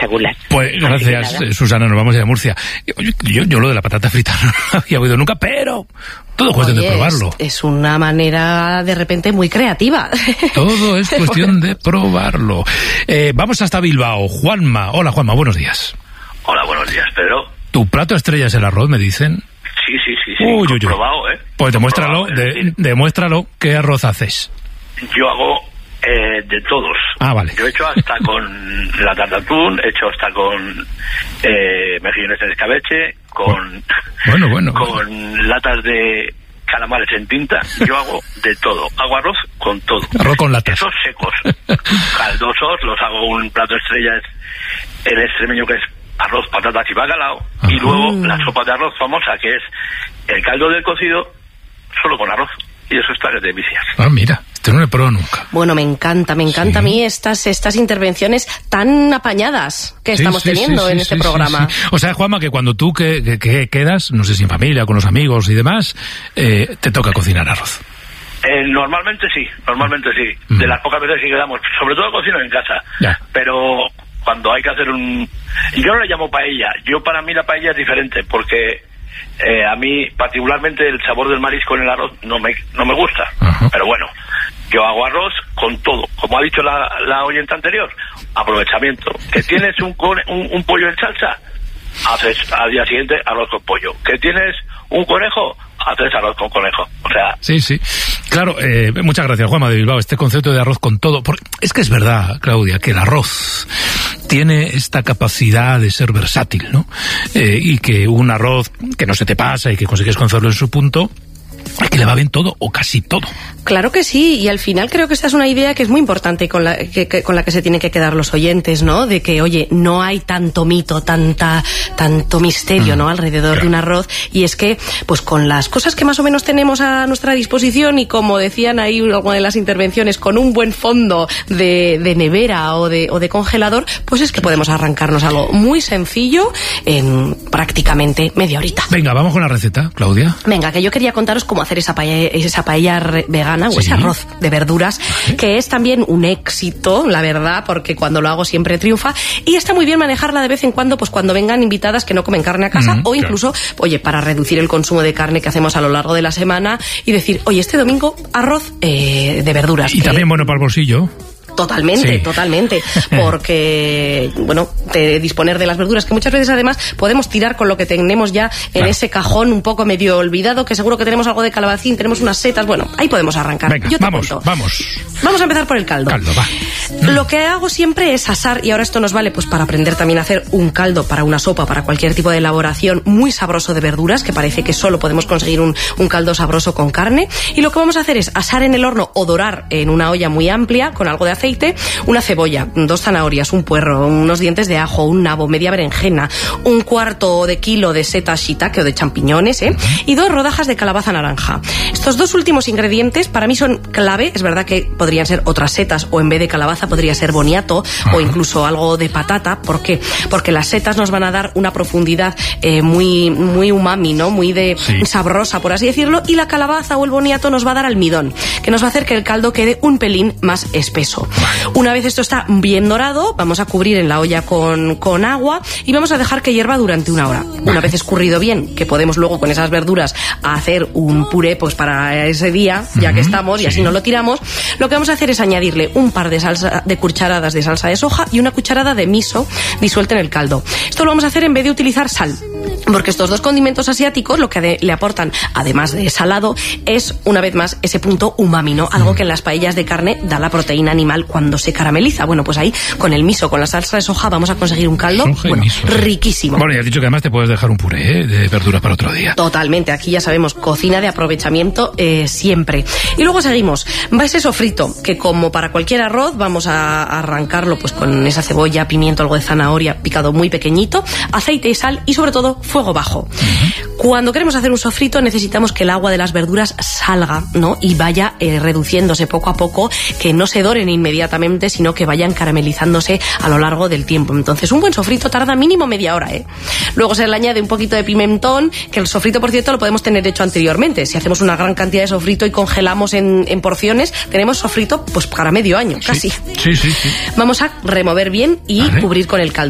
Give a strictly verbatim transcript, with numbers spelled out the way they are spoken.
espectacular. Pues gracias, Susana, nos vamos a ir a Murcia. Yo, yo, yo lo de la patata frita no lo había oído nunca, pero todo es cuestión Oye, de probarlo. Es, es una manera de repente muy creativa. Todo es cuestión de probarlo. Eh, vamos hasta Bilbao. Juanma. Hola, Juanma, buenos días. Hola, buenos días, Pedro. ¿Tu plato estrella es el arroz, me dicen? Sí, sí, sí, sí. Uy, uy, uy. Comprobado, ¿eh? Pues demuéstralo, Comprobado, es de, decir, demuéstralo. ¿Qué arroz haces? Yo hago eh, de todos. Ah, vale. Yo he hecho hasta con lata de atún, he hecho hasta con eh, mejillones en escabeche, con, bueno, bueno, con bueno. latas de calamares en tinta. Yo hago de todo. Hago arroz con todo. Arroz con latas. Esos secos. Caldosos, los hago un plato estrella en extremeño que es arroz, patatas y bacalao. Ajá. Y luego la sopa de arroz famosa que es el caldo del cocido solo con arroz. Y eso está de vicias. Ah, mira, esto no lo he probado nunca. Bueno, me encanta, me encanta Sí. a mí estas, estas intervenciones tan apañadas que Sí, estamos sí, teniendo sí, en sí, este sí, programa. sí, sí. O sea, Juanma, que cuando tú que, que, que quedas, no sé si en familia, con los amigos y demás, eh, te toca cocinar arroz. Eh, normalmente sí, normalmente sí. Mm. De las pocas veces que quedamos, sobre todo cocino en casa. Ya. Pero cuando hay que hacer un... Yo no le llamo paella. Yo, para mí, la paella es diferente, porque eh, a mí, particularmente, el sabor del marisco en el arroz no me, no me gusta. Ajá. Pero bueno, yo hago arroz con todo. Como ha dicho la, la oyente anterior, aprovechamiento. Que tienes un, cone- un, un pollo en salsa, haces al día siguiente arroz con pollo. Que tienes un conejo, haces arroz con conejo. O sea... Sí, sí. Claro, eh, muchas gracias, Juanma de Bilbao. Este concepto de arroz con todo. Porque es que es verdad, Claudia, que el arroz tiene esta capacidad de ser versátil, ¿no? Eh, y que un arroz que no se te pasa y que consigues cocerlo en su punto, es que le va bien todo o casi todo. Claro que sí, y al final creo que esta es una idea que es muy importante con la que, que, con la que se tienen que quedar los oyentes, ¿no? De que, oye, no hay tanto mito, tanta tanto misterio, ¿no? Alrededor claro. de un arroz, y es que, pues con las cosas que más o menos tenemos a nuestra disposición, y como decían ahí alguna de las intervenciones, con un buen fondo de, de nevera o de, o de congelador, pues es que podemos arrancarnos algo muy sencillo en prácticamente media horita. Venga, vamos con la receta, Claudia. Venga, que yo quería contaros cómo hacer esa paella, esa paella re- vegana o Sí. ese arroz de verduras, Vale. que es también un éxito, la verdad, porque cuando lo hago siempre triunfa, y está muy bien manejarla de vez en cuando, pues cuando vengan invitadas que no comen carne a casa, Mm, o incluso, claro. oye, para reducir el consumo de carne que hacemos a lo largo de la semana y decir, oye, este domingo arroz eh, de verduras. Y que... también bueno para el bolsillo. Totalmente, Sí. totalmente, porque, bueno, de disponer de las verduras, que muchas veces además podemos tirar con lo que tenemos ya en Claro. ese cajón un poco medio olvidado, que seguro que tenemos algo de calabacín, tenemos unas setas, bueno, ahí podemos arrancar. Venga, Yo te vamos, cuento. vamos. Vamos a empezar por el caldo. Caldo, va. Lo que hago siempre es asar, y ahora esto nos vale pues para aprender también a hacer un caldo para una sopa, para cualquier tipo de elaboración muy sabroso de verduras, que parece que solo podemos conseguir un, un caldo sabroso con carne. Y lo que vamos a hacer es asar en el horno o dorar en una olla muy amplia con algo de aceite una cebolla, dos zanahorias, un puerro, unos dientes de ajo, un nabo, media berenjena, un cuarto de kilo de setas shiitake o de champiñones, ¿eh? y dos rodajas de calabaza naranja. Estos dos últimos ingredientes para mí son clave. Es verdad que podrían ser otras setas, o en vez de calabaza podría ser boniato, Ajá. o incluso algo de patata. ¿Por qué? Porque las setas nos van a dar una profundidad eh, muy, muy umami, ¿no? Muy de Sí. sabrosa, por así decirlo, y la calabaza o el boniato nos va a dar almidón, que nos va a hacer que el caldo quede un pelín más espeso. Una vez esto está bien dorado, vamos a cubrir en la olla con, con agua y vamos a dejar que hierva durante una hora. Una vez escurrido bien, que podemos luego con esas verduras hacer un puré pues para ese día, ya que Ujú, estamos, y sí. así no lo tiramos, lo que vamos a hacer es añadirle un par de, salsa, de cucharadas de salsa de soja y una cucharada de miso disuelta en el caldo. Esto lo vamos a hacer en vez de utilizar sal, porque estos dos condimentos asiáticos lo que de, le aportan, además de salado, es una vez más ese punto umami, ¿no? Algo que en las paellas de carne da la proteína animal cuando se carameliza. Bueno, pues ahí con el miso, con la salsa de soja, vamos a conseguir un caldo Soja y bueno, miso, sí. riquísimo. Bueno, y has dicho que además te puedes dejar un puré, ¿eh? de verduras para otro día. Totalmente, aquí ya sabemos, cocina de aprovechamiento eh, siempre. Y luego seguimos, va ese sofrito, que como para cualquier arroz, vamos a arrancarlo pues con esa cebolla, pimiento, algo de zanahoria picado muy pequeñito, aceite y sal, y sobre todo fuego bajo. Uh-huh. Cuando queremos hacer un sofrito necesitamos que el agua de las verduras salga, ¿no? Y vaya eh, reduciéndose poco a poco, que no se doren inmediatamente, sino que vayan caramelizándose a lo largo del tiempo. Entonces un buen sofrito tarda mínimo media hora, ¿eh? Luego se le añade un poquito de pimentón, que el sofrito, por cierto, lo podemos tener hecho anteriormente. Si hacemos una gran cantidad de sofrito y congelamos en, en porciones, tenemos sofrito pues para medio año, casi. Sí, sí, sí. sí. Vamos a remover bien y Vale. cubrir con el caldo.